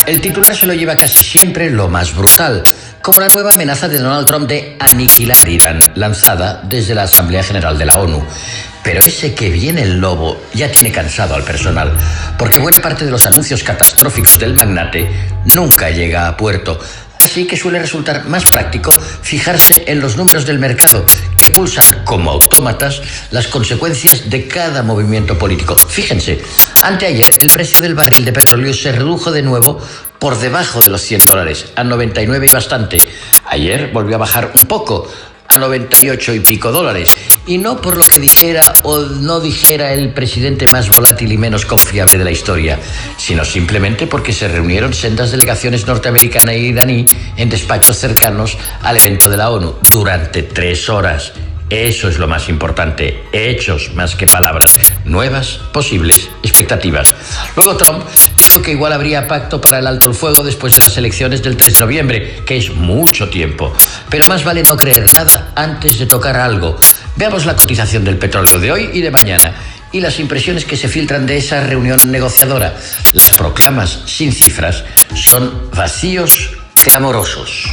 El titular se lo lleva casi siempre lo más brutal, como la nueva amenaza de Donald Trump de aniquilar Irán, lanzada desde la Asamblea General de la ONU. Pero ese que viene el lobo ya tiene cansado al personal, porque buena parte de los anuncios catastróficos del magnate nunca llega a puerto. Así que suele resultar más práctico fijarse en los números del mercado, que pulsan como autómatas las consecuencias de cada movimiento político. Fíjense, anteayer el precio del barril de petróleo se redujo de nuevo por debajo de los $100, a 99 y bastante. Ayer volvió a bajar un poco, a 98 y pico dólares, y no por lo que dijera o no dijera el presidente más volátil y menos confiable de la historia, sino simplemente porque se reunieron sendas delegaciones norteamericana y iraní en despachos cercanos al evento de la ONU durante 3 horas. Eso es lo más importante, hechos más que palabras, nuevas posibles expectativas. Luego Trump dijo que igual habría pacto para el alto el fuego después de las elecciones del 3 de noviembre, que es mucho tiempo. Pero más vale no creer nada antes de tocar algo. Veamos la cotización del petróleo de hoy y de mañana y las impresiones que se filtran de esa reunión negociadora. Las proclamas sin cifras son vacíos clamorosos.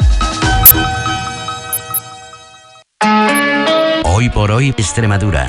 Hoy por hoy, Extremadura.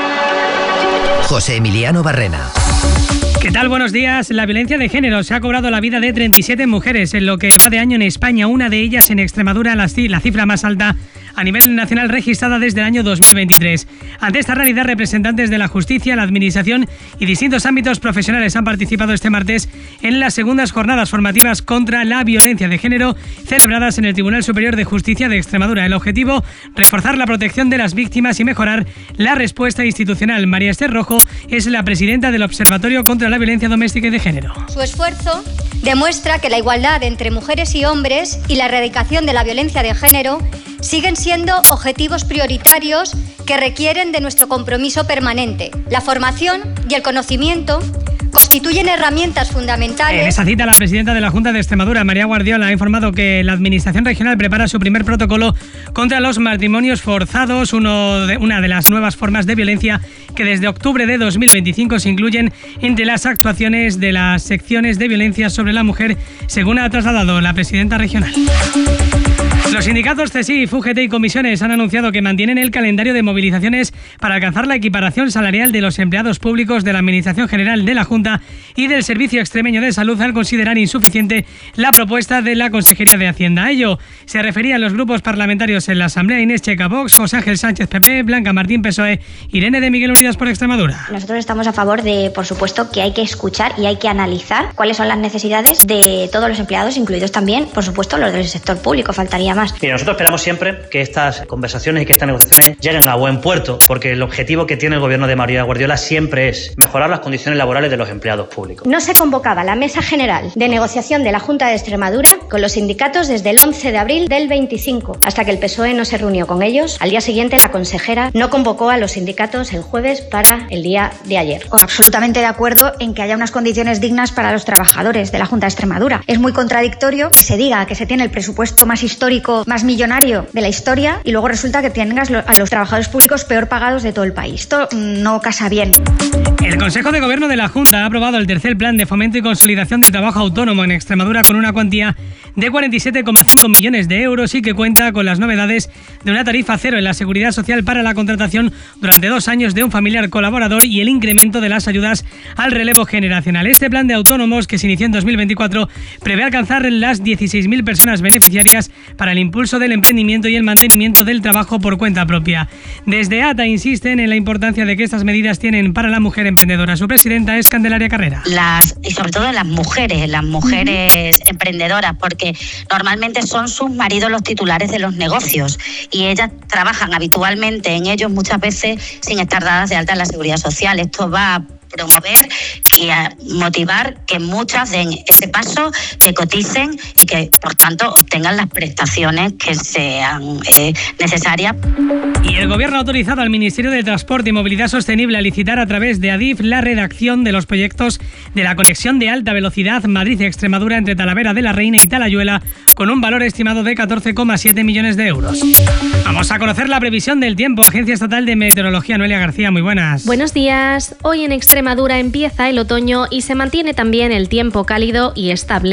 José Emiliano Barrena. ¿Qué tal? Buenos días. La violencia de género se ha cobrado la vida de 37 mujeres en lo que va de año en España, una de ellas en Extremadura, la cifra más alta a nivel nacional registrada desde el año 2023. Ante esta realidad, representantes de la justicia, la administración y distintos ámbitos profesionales han participado este martes en las segundas jornadas formativas contra la violencia de género celebradas en el Tribunal Superior de Justicia de Extremadura. El objetivo, reforzar la protección de las víctimas y mejorar la respuesta institucional. María Esther Rojo es la presidenta del Observatorio contra la Violencia Doméstica y de Género. Su esfuerzo demuestra que la igualdad entre mujeres y hombres y la erradicación de la violencia de género siguen siendo objetivos prioritarios que requieren de nuestro compromiso permanente. La formación y el conocimiento constituyen herramientas fundamentales. En esa cita, la presidenta de la Junta de Extremadura, María Guardiola, ha informado que la Administración Regional prepara su primer protocolo contra los matrimonios forzados, una de las nuevas formas de violencia que desde octubre de 2025 se incluyen entre las actuaciones de las secciones de violencia sobre la mujer, según ha trasladado la presidenta regional. Los sindicatos CSIF, UGT y comisiones han anunciado que mantienen el calendario de movilizaciones para alcanzar la equiparación salarial de los empleados públicos de la Administración General de la Junta y del Servicio Extremeño de Salud al considerar insuficiente la propuesta de la Consejería de Hacienda. A ello se referían los grupos parlamentarios en la Asamblea: Inés Checa, Vox, José Ángel Sánchez, PP, Blanca Martín, PSOE, Irene de Miguel, Unidas por Extremadura. Nosotros estamos a favor de, por supuesto, que hay que escuchar y hay que analizar cuáles son las necesidades de todos los empleados, incluidos también, por supuesto, los del sector público, faltaría más. Mira, nosotros esperamos siempre que estas conversaciones y que estas negociaciones lleguen a buen puerto, porque el objetivo que tiene el gobierno de María Guardiola siempre es mejorar las condiciones laborales de los empleados públicos. No se convocaba la Mesa General de Negociación de la Junta de Extremadura con los sindicatos desde el 11 de abril del 25, hasta que el PSOE no se reunió con ellos. Al día siguiente, la consejera no convocó a los sindicatos el jueves para el día de ayer. Absolutamente de acuerdo en que haya unas condiciones dignas para los trabajadores de la Junta de Extremadura. Es muy contradictorio que se diga que se tiene el presupuesto más histórico, más millonario de la historia, y luego resulta que tengas a los trabajadores públicos peor pagados de todo el país. Esto no casa bien. El Consejo de Gobierno de la Junta ha aprobado el tercer plan de fomento y consolidación del trabajo autónomo en Extremadura con una cuantía de 47,5 millones de euros y que cuenta con las novedades de una tarifa cero en la Seguridad Social para la contratación durante 2 años de un familiar colaborador y el incremento de las ayudas al relevo generacional. Este plan de autónomos, que se inició en 2024, prevé alcanzar las 16.000 personas beneficiarias para el impulso del emprendimiento y el mantenimiento del trabajo por cuenta propia. Desde ATA insisten en la importancia de que estas medidas tienen para la mujer emprendedora. Su presidenta es Candelaria Carrera. Y sobre todo las mujeres emprendedoras, porque normalmente son sus maridos los titulares de los negocios y ellas trabajan habitualmente en ellos muchas veces sin estar dadas de alta en la Seguridad Social. Esto va a promover y a motivar que muchas den ese paso, que coticen y que, por tanto, obtengan las prestaciones que sean necesarias. Y el Gobierno ha autorizado al Ministerio de Transporte y Movilidad Sostenible a licitar a través de Adif la redacción de los proyectos de la conexión de alta velocidad Madrid-Extremadura entre Talavera de la Reina y Talayuela, con un valor estimado de 14,7 millones de euros. Vamos a conocer la previsión del tiempo. Agencia Estatal de Meteorología, Noelia García, muy buenas. Buenos días. Hoy en Extremadura empieza el otoño y se mantiene también el tiempo cálido y estable.